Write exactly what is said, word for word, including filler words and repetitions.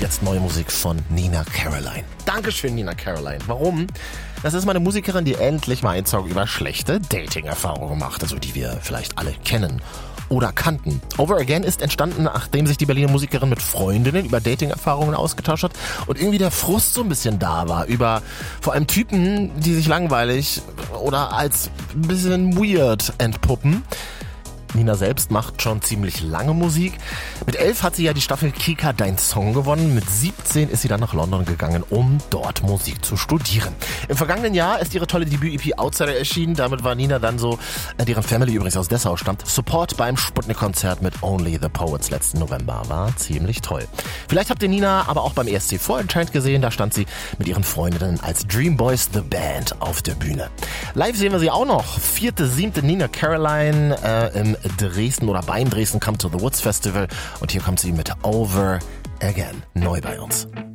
jetzt neue Musik von Nina Caroline. Dankeschön, Nina Caroline. Warum? Das ist meine Musikerin, die endlich mal einen Song über schlechte Dating-Erfahrungen macht, also die wir vielleicht alle kennen oder kannten. Over Again ist entstanden, nachdem sich die Berliner Musikerin mit Freundinnen über Dating-Erfahrungen ausgetauscht hat und irgendwie der Frust so ein bisschen da war über vor allem Typen, die sich langweilig oder als ein bisschen weird entpuppen. Nina selbst macht schon ziemlich lange Musik. Mit elf hat sie ja die Staffel Kika Dein Song gewonnen. Mit siebzehn ist sie dann nach London gegangen, um dort Musik zu studieren. Im vergangenen Jahr ist ihre tolle Debüt-E P Outsider erschienen. Damit war Nina dann so, deren Family übrigens aus Dessau stammt, Support beim Sputnik-Konzert mit Only the Poets letzten November. War ziemlich toll. Vielleicht habt ihr Nina aber auch beim E S C Vorentscheid gesehen. Da stand sie mit ihren Freundinnen als Dream Boys The Band auf der Bühne. Live sehen wir sie auch noch. Vierte, siebte Nina Caroline äh, im Dresden oder beim Dresden Come to the Woods Festival. Und hier kommt sie mit Over Again. Neu bei uns.